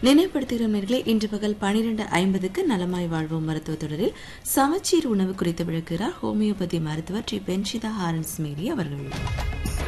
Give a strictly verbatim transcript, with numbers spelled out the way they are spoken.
நினைவுபடுத்துகிறோம் நேயர்களே, இன்று பகல் பனிரெண்டு ஐம்பதுக்கு நலமாய் வாழ்வோம் மருத்துவ தொடரில் சமச்சீர் உணவு குறித்து விளக்குகிறார் ஹோமியோபதி மருத்துவர் டி பென்ஷிதா ஹாரன்ஸ் மேரி அவர்கள்.